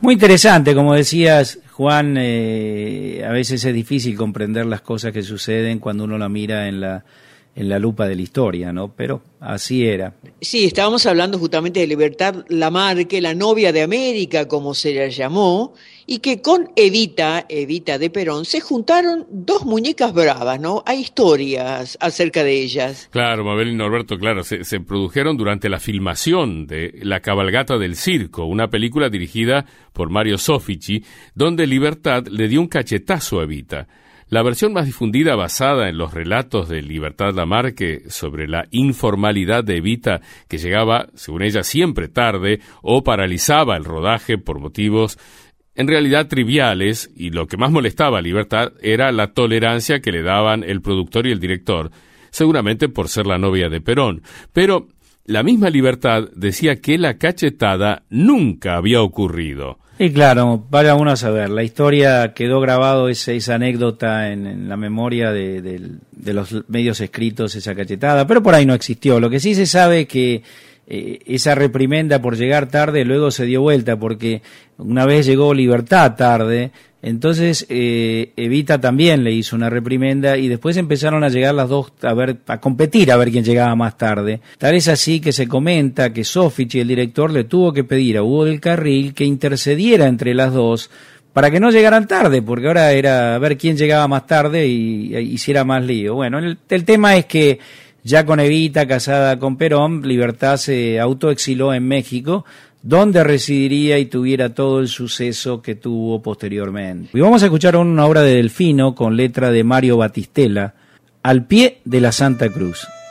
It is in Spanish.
Muy interesante, como decías, Juan, a veces es difícil comprender las cosas que suceden cuando uno la mira en la lupa de la historia, ¿no? Pero así era. Sí, estábamos hablando justamente de Libertad Lamarque, la novia de América, como se la llamó, y que con Evita de Perón, se juntaron dos muñecas bravas, ¿no? Hay historias acerca de ellas. Claro, Mabel y Norberto, claro, se produjeron durante la filmación de La cabalgata del circo, una película dirigida por Mario Soffici, donde Libertad le dio un cachetazo a Evita. La versión más difundida, basada en los relatos de Libertad Lamarque sobre la informalidad de Evita, que llegaba, según ella, siempre tarde o paralizaba el rodaje por motivos en realidad triviales, y lo que más molestaba a Libertad era la tolerancia que le daban el productor y el director, seguramente por ser la novia de Perón. Pero la misma Libertad decía que la cachetada nunca había ocurrido. Y claro, vaya uno a saber, la historia quedó grabado esa anécdota en la memoria de los medios escritos, esa cachetada, pero por ahí no existió. Lo que sí se sabe es que esa reprimenda por llegar tarde luego se dio vuelta, porque una vez llegó Libertad tarde, entonces Evita también le hizo una reprimenda y después empezaron a llegar las dos a competir a ver quién llegaba más tarde. Tal es así que se comenta que Soffici, el director, le tuvo que pedir a Hugo del Carril que intercediera entre las dos para que no llegaran tarde, porque ahora era a ver quién llegaba más tarde y hiciera más lío. Bueno, el tema es que ya con Evita, casada con Perón, Libertad se autoexiló en México, donde residiría y tuviera todo el suceso que tuvo posteriormente. Y vamos a escuchar una obra de Delfino con letra de Mario Batistela, Al pie de la Santa Cruz.